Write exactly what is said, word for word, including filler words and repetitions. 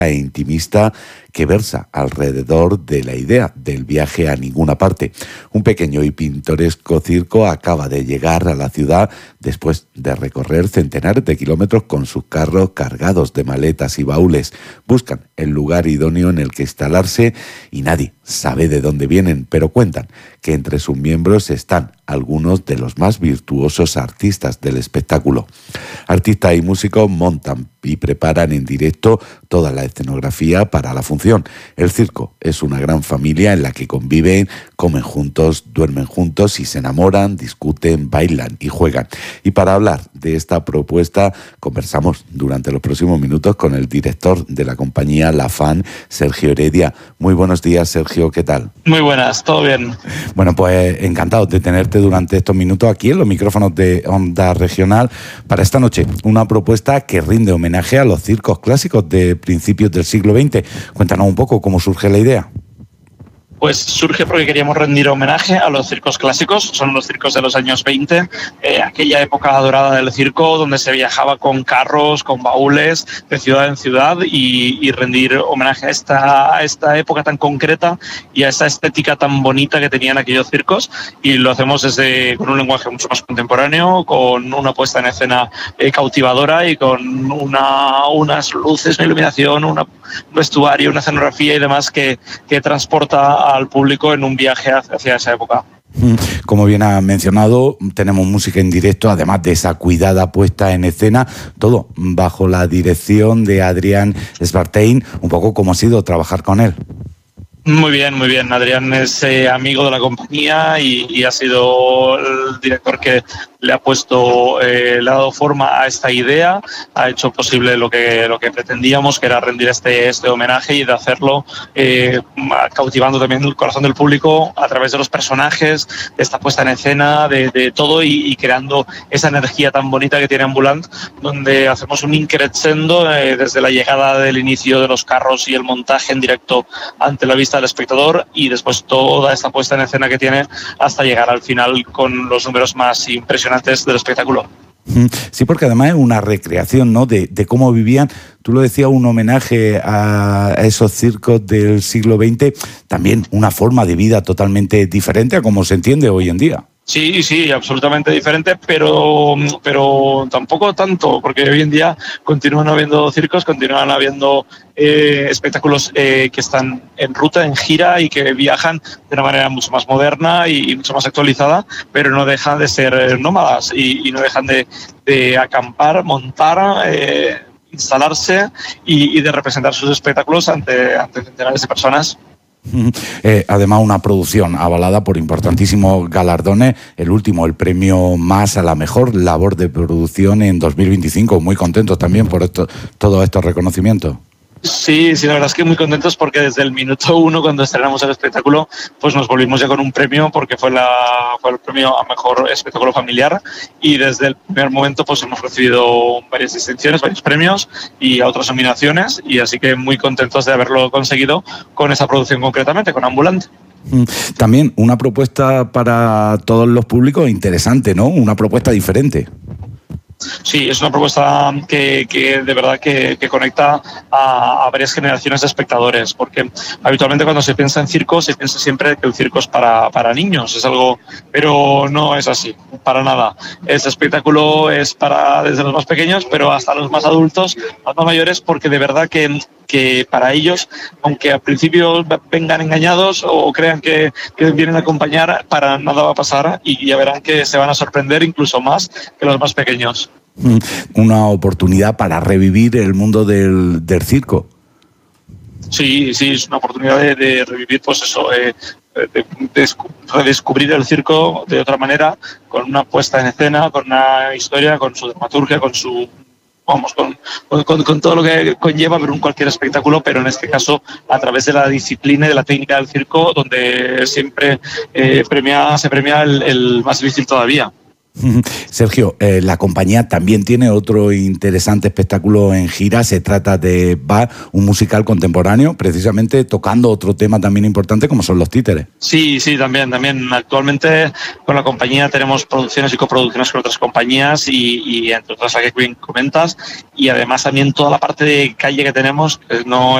e intimista que versa alrededor de la idea del viaje a ninguna parte. Un pequeño y pintoresco circo acaba de llegar a la ciudad después de recorrer centenares de kilómetros con sus carros cargados de maletas y baúles. Buscan el lugar idóneo en el que instalarse y nadie sabe de dónde vienen, pero cuentan que entre sus miembros están algunos de los más virtuosos artistas del espectáculo. Artistas y músicos montan y preparan en directo toda la escenografía para la función. El circo es una gran familia en la que conviven, comen juntos, duermen juntos y se enamoran, discuten, bailan y juegan. Y para hablar de esta propuesta conversamos durante los próximos minutos con el director de la compañía La Fan, Sergio Heredia. Muy buenos días, Sergio, ¿qué tal? Muy buenas, todo bien. Bueno, pues encantado de tenerte durante estos minutos aquí en los micrófonos de Onda Regional para esta noche. Una propuesta que rinde homenaje a los circos clásicos de principios del siglo veinte. Cuéntanos un poco cómo surge la idea. Pues surge porque queríamos rendir homenaje a los circos clásicos, son los circos de los años veinte, eh, aquella época dorada del circo donde se viajaba con carros, con baúles, de ciudad en ciudad y, y rendir homenaje a esta, a esta época tan concreta y a esa estética tan bonita que tenían aquellos circos, y lo hacemos desde, con un lenguaje mucho más contemporáneo, con una puesta en escena eh, cautivadora y con una, unas luces, una iluminación, una, un vestuario, una escenografía y demás que, que transporta al público en un viaje hacia esa época. Como bien ha mencionado, tenemos música en directo, además de esa cuidada puesta en escena, todo bajo la dirección de Adrián Sbartein. Un poco cómo ha sido trabajar con él. Muy bien, muy bien. Adrián es eh, amigo de la compañía y, y ha sido el director que le ha puesto, eh, le ha dado forma a esta idea, ha hecho posible lo que lo que pretendíamos, que era rendir este, este homenaje y de hacerlo eh, cautivando también el corazón del público a través de los personajes, de esta puesta en escena, de, de todo y, y creando esa energía tan bonita que tiene Ambulant, donde hacemos un increscendo eh, desde la llegada del inicio de los carros y el montaje en directo ante la vista del espectador y después toda esta puesta en escena que tiene hasta llegar al final con los números más impresionantes del espectáculo. Sí, porque además es una recreación, ¿no?, de, de cómo vivían. Tú lo decías, un homenaje a esos circos del siglo veinte, también una forma de vida totalmente diferente a como se entiende hoy en día. Sí, sí, absolutamente diferente, pero, pero tampoco tanto, porque hoy en día continúan habiendo circos, continúan habiendo eh, espectáculos eh, que están en ruta, en gira y que viajan de una manera mucho más moderna y, y mucho más actualizada, pero no dejan de ser nómadas y, y no dejan de, de acampar, montar, eh, instalarse y, y de representar sus espectáculos ante, ante centenares de personas. Eh, además, una producción avalada por importantísimos galardones. El último, el premio más a la mejor labor de producción en dos mil veinticinco. Muy contentos también por esto, todos estos reconocimientos. Sí, sí, la verdad es que muy contentos porque desde el minuto uno, cuando estrenamos el espectáculo, pues nos volvimos ya con un premio porque fue, la, fue el premio a mejor espectáculo familiar y desde el primer momento pues hemos recibido varias distinciones, varios premios y a otras nominaciones y así que muy contentos de haberlo conseguido con esa producción concretamente, con Ambulant. También una propuesta para todos los públicos interesante, ¿no? Una propuesta diferente. Sí, es una propuesta que, que de verdad que, que conecta a, a varias generaciones de espectadores, porque habitualmente cuando se piensa en circo se piensa siempre que el circo es para, para niños, es algo, pero no es así, para nada. Este espectáculo es para desde los más pequeños, pero hasta los más adultos, los más mayores, porque de verdad que, que para ellos, aunque al principio vengan engañados o crean que, que vienen a acompañar, para nada va a pasar y ya verán que se van a sorprender incluso más que los más pequeños. Una oportunidad para revivir el mundo del, del circo. Sí, sí, es una oportunidad de, de revivir, pues eso, eh, de, de redescubrir el circo de otra manera, con una puesta en escena, con una historia, con su dramaturgia, con su, vamos, con, con, con todo lo que conlleva ver un cualquier espectáculo, pero en este caso a través de la disciplina y de la técnica del circo, donde siempre eh, premia, se premia el, el más difícil todavía. Sergio, eh, la compañía también tiene otro interesante espectáculo en gira. Se trata de Bach, un musical contemporáneo, precisamente tocando otro tema también importante como son los títeres. Sí, sí, también, también. Actualmente con la compañía tenemos producciones y coproducciones con otras compañías y, y entre otras la que bien comentas, y además también toda la parte de calle que tenemos, que no